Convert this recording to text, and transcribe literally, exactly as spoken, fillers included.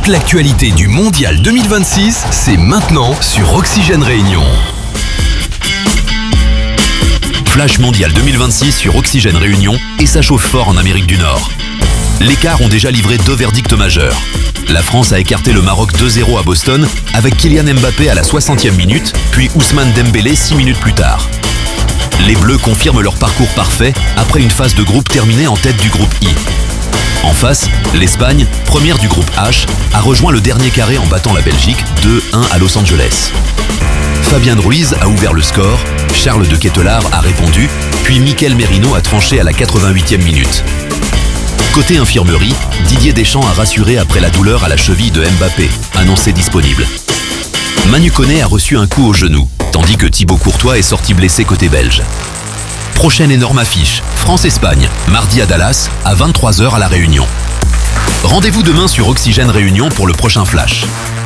l'actualité du Mondial deux mille vingt-six, c'est maintenant sur Oxygène Réunion. Flash Mondial deux mille vingt-six sur Oxygène Réunion et ça chauffe fort en Amérique du Nord. Les quarts ont déjà livré deux verdicts majeurs. La France a écarté le Maroc deux zéro à Boston avec Kylian Mbappé à la soixantième minute, puis Ousmane Dembélé six minutes plus tard. Les Bleus confirment leur parcours parfait après une phase de groupe terminée en tête du groupe I. En face, l'Espagne, première du groupe H, a rejoint le dernier carré en battant la Belgique deux un à Los Angeles. Fabien Ruiz a ouvert le score, Charles de Ketelaere a répondu, puis Mikel Merino a tranché à la quatre-vingt-huitième minute. Côté infirmerie, Didier Deschamps a rassuré après la douleur à la cheville de Mbappé, annoncé disponible. Manu Koné a reçu un coup au genou, tandis que Thibaut Courtois est sorti blessé côté belge. Prochaine énorme affiche, France-Espagne, mardi à Dallas, à vingt-trois heures à La Réunion. Rendez-vous demain sur Oxygène Réunion pour le prochain Flash.